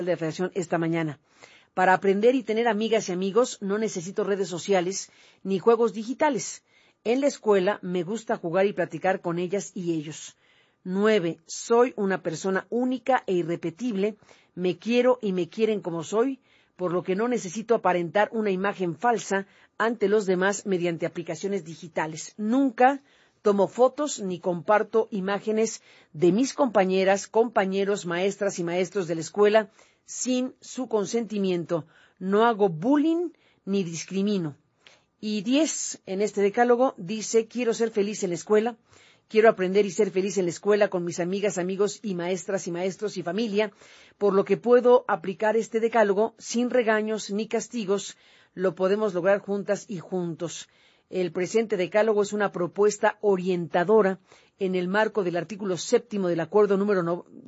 de la Federación esta mañana. Para aprender y tener amigas y amigos no necesito redes sociales ni juegos digitales. En la escuela me gusta jugar y platicar con ellas y ellos. 9. Soy una persona única e irrepetible. Me quiero y me quieren como soy, por lo que no necesito aparentar una imagen falsa ante los demás mediante aplicaciones digitales. Nunca tomo fotos ni comparto imágenes de mis compañeras, compañeros, maestras y maestros de la escuela sin su consentimiento. No hago bullying ni discrimino. Y 10, en este decálogo, dice: quiero ser feliz en la escuela, quiero aprender y ser feliz en la escuela con mis amigas, amigos y maestras y maestros y familia, por lo que puedo aplicar este decálogo sin regaños ni castigos. Lo podemos lograr juntas y juntos. El presente decálogo es una propuesta orientadora en el marco del artículo 7 del acuerdo número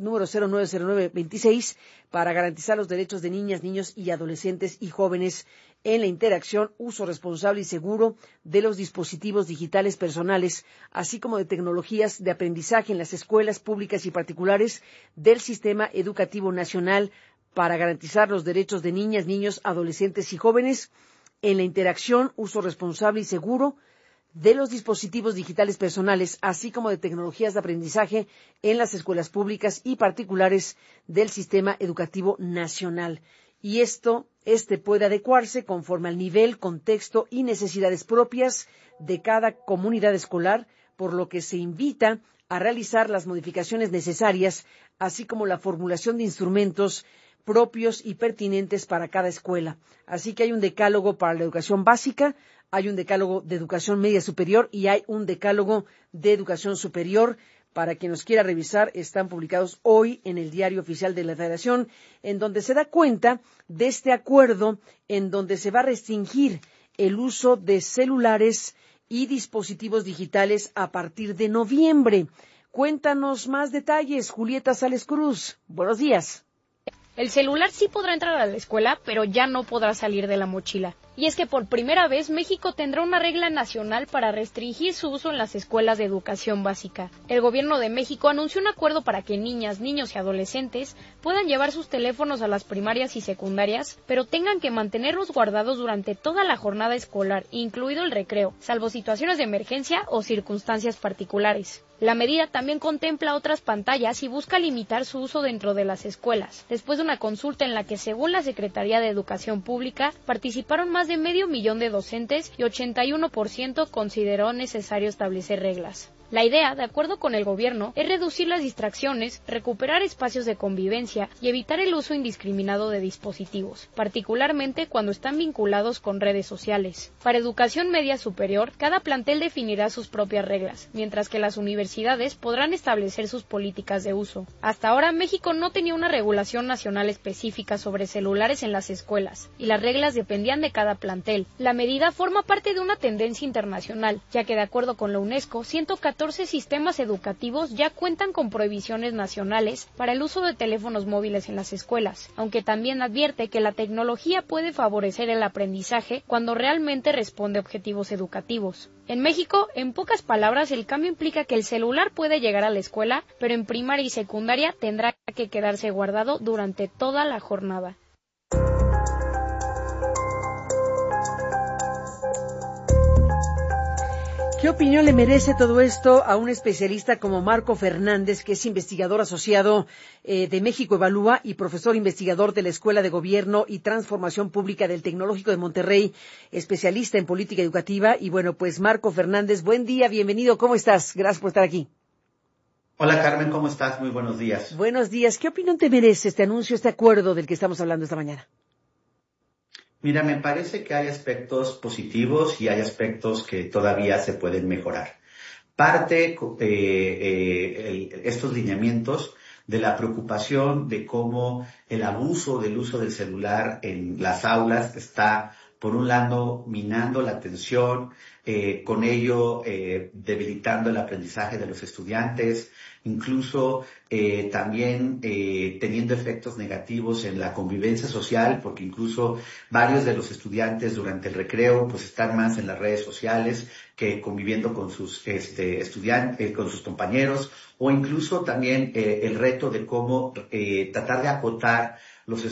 090926 para garantizar los derechos de niñas, niños y adolescentes y jóvenes en la interacción, uso responsable y seguro de los dispositivos digitales personales, así como de tecnologías de aprendizaje en las escuelas públicas y particulares del Sistema Educativo Nacional para garantizar los derechos de niñas, niños, adolescentes y jóvenes en la interacción, uso responsable y seguro de los dispositivos digitales personales, así como de tecnologías de aprendizaje en las escuelas públicas y particulares del Sistema Educativo Nacional. Y este puede adecuarse conforme al nivel, contexto y necesidades propias de cada comunidad escolar, por lo que se invita a realizar las modificaciones necesarias, así como la formulación de instrumentos propios y pertinentes para cada escuela. Así que hay un decálogo para la educación básica, hay un decálogo de educación media superior y hay un decálogo de educación superior. Para quien los quiera revisar, están publicados hoy en el Diario Oficial de la Federación, en donde se da cuenta de este acuerdo, en donde se va a restringir el uso de celulares y dispositivos digitales a partir de noviembre. Cuéntanos más detalles, Julieta Sales Cruz. Buenos días. El celular sí podrá entrar a la escuela, pero ya no podrá salir de la mochila. Y es que por primera vez México tendrá una regla nacional para restringir su uso en las escuelas de educación básica. El gobierno de México anunció un acuerdo para que niñas, niños y adolescentes puedan llevar sus teléfonos a las primarias y secundarias, pero tengan que mantenerlos guardados durante toda la jornada escolar, incluido el recreo, salvo situaciones de emergencia o circunstancias particulares. La medida también contempla otras pantallas y busca limitar su uso dentro de las escuelas, después de una consulta en la que, según la Secretaría de Educación Pública, participaron más de 500,000 de docentes y 81% consideró necesario establecer reglas. La idea, de acuerdo con el gobierno, es reducir las distracciones, recuperar espacios de convivencia y evitar el uso indiscriminado de dispositivos, particularmente cuando están vinculados con redes sociales. Para educación media superior, cada plantel definirá sus propias reglas, mientras que las universidades podrán establecer sus políticas de uso. Hasta ahora, México no tenía una regulación nacional específica sobre celulares en las escuelas, y las reglas dependían de cada plantel. La medida forma parte de una tendencia internacional, ya que de acuerdo con la UNESCO, 114 sistemas educativos ya cuentan con prohibiciones nacionales para el uso de teléfonos móviles en las escuelas, aunque también advierte que la tecnología puede favorecer el aprendizaje cuando realmente responde a objetivos educativos. En México, en pocas palabras, el cambio implica que el celular puede llegar a la escuela, pero en primaria y secundaria tendrá que quedarse guardado durante toda la jornada. ¿Qué opinión le merece todo esto a un especialista como Marco Fernández, que es investigador asociado de México Evalúa y profesor investigador de la Escuela de Gobierno y Transformación Pública del Tecnológico de Monterrey, especialista en política educativa? Y bueno, pues Marco Fernández, buen día, bienvenido, ¿cómo estás? Gracias por estar aquí. Hola Carmen, ¿cómo estás? Muy buenos días. Buenos días. ¿Qué opinión te merece este anuncio, este acuerdo del que estamos hablando esta mañana? Mira, me parece que hay aspectos positivos y hay aspectos que todavía se pueden mejorar. Parte estos lineamientos de la preocupación de cómo el abuso del uso del celular en las aulas está, por un lado, minando la atención, con ello debilitando el aprendizaje de los estudiantes, incluso también teniendo efectos negativos en la convivencia social, porque incluso varios de los estudiantes durante el recreo pues están más en las redes sociales que conviviendo con sus estudiantes, con sus compañeros, o incluso también el reto de cómo tratar de acotar